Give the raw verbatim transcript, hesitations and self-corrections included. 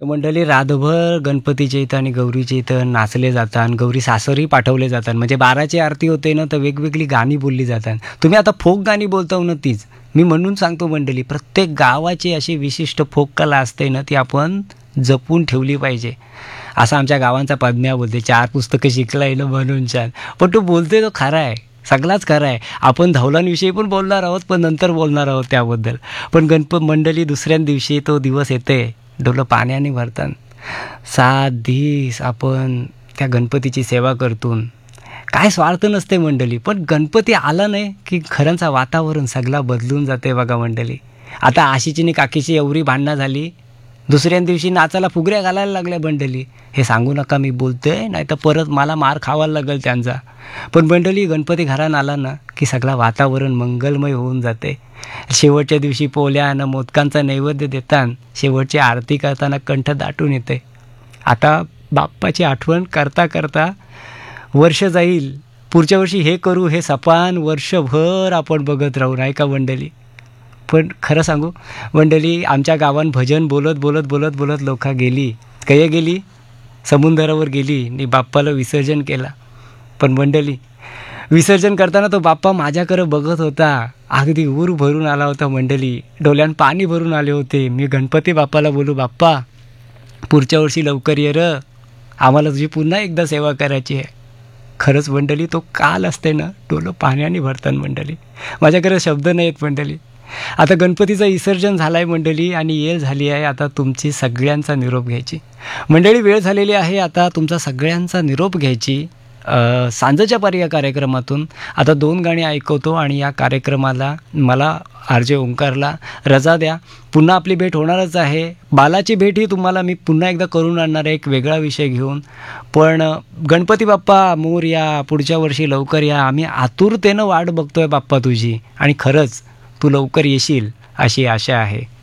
मंडळी रातभर गणपतीच्या इथं आणि गौरीच्या इथं नाचले जातात, गौरी सासरी पाठवले जातात. म्हणजे बाराची आरती होते ना, तर वेगवेगळी गाणी बोलली जातात. तुम्ही आता फोक गाणी बोलता ना, तीच मी म्हणून सांगतो मंडळी, प्रत्येक गावाची अशी विशिष्ट फोक कला असते ना, ती आपण जपून ठेवली पाहिजे. असं आमच्या गावांचा पद्म्या बोलते, चार पुस्तकं शिकलाय ना म्हणून छान. पण तो बोलते तो खरा आहे, सगळाच खरा आहे. आपण धवलांविषयी पण बोलणार आहोत, पण नंतर बोलणार आहोत त्याबद्दल. पण गणपत मंडळी दुसऱ्या दिवशी तो दिवस येते, डोलं पाण्याने भरतात. सात दिवस आपण त्या गणपतीची सेवा करतून, काय स्वार्थ नसते मंडळी. पण गणपती आला नाही की खरंचा वातावरण सगळा बदलून जाते बघा मंडळी. आता आशीची आणि काकीची एवढी भांडणं झाली, दुसऱ्या दिवशी नाचाला फुगड्या घालायला लागल्या मंडळी. हे सांगू नका मी बोलतोय, नाही तर परत मला मार खावायला लागेल त्यांचा. पण मंडळी गणपती घरात आला ना की सगळं वातावरण मंगलमय होऊन जाते. शेवटच्या दिवशी पोल्या आणि मोदकांचा नैवेद्य देतात, शेवटची आरती करताना कंठ दाटून येते. आता बाप्पाची आठवण करता करता वर्ष जाईल, पुढच्या वर्षी हे करू हे सपान वर्षभर आपण बघत राहू, नाही का मंडळी. पण खरं सांगू मंडळी, आमच्या गावात भजन बोलत बोलत बोलत बोलत लोक गेली, कय गेली समुद्रावर गेली आणि बाप्पाला विसर्जन केला. पण मंडळी विसर्जन करताना तो बाप्पा माझ्याकडे बघत होता, अगदी ऊर भरून आला होता मंडळी, डोळ्यात पाणी भरून आले होते. मी गणपती बाप्पाला बोलू, बाप्पा पुढच्या वर्षी लवकर ये र, आम्हाला तुझी पुन्हा एकदा सेवा करायची आहे. खरंच मंडळी तो काल असते ना, डोलं पाण्याने भरतात मंडळी. माझ्याकडे शब्द नाहीत मंडळी. आता गणपतीचं विसर्जन झालं आहे मंडळी आणि वेळ झाली आहे आता तुमची सगळ्यांचा निरोप घ्यायची. मंडळी वेळ झालेली आहे आता तुमचा सगळ्यांचा निरोप घ्यायची. सांजेच्या पारी या कार्यक्रमातून आता दोन गाणी ऐकवतो आणि या कार्यक्रमाला मला आर जे ओंकारला रजा द्या. पुन्हा आपली भेट होणारच आहे. बालाची भेट ही तुम्हाला मी पुन्हा एकदा करून आणणार आहे, एक वेगळा विषय घेऊन. पण गणपती बाप्पा मोरया, पुढच्या वर्षी लवकर या. आम्ही आतुरतेनं वाट बघतोय बाप्पा तुझी, आणि खरंच तू लवकर येशील अशी आशा आहे.